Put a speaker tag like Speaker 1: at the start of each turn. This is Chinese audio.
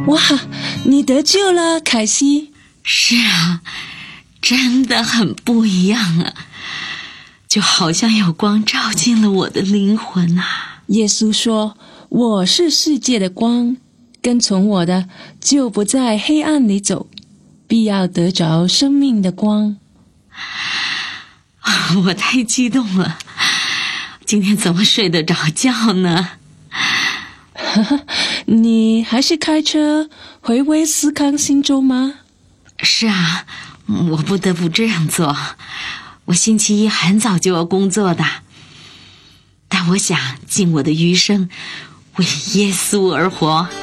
Speaker 1: 哇，你得救了，凯西。
Speaker 2: 是啊，真的很不一样啊，就好像有光照进了我的灵魂啊。
Speaker 1: 耶稣说，我是世界的光，跟从我的就不在黑暗里走，必要得着生命的光。
Speaker 2: 我太激动了，今天怎么睡得着觉呢？
Speaker 1: 你还是开车回威斯康星州吗？
Speaker 2: 是啊，我不得不这样做。我星期一很早就要工作的，但我想尽我的余生为耶稣而活。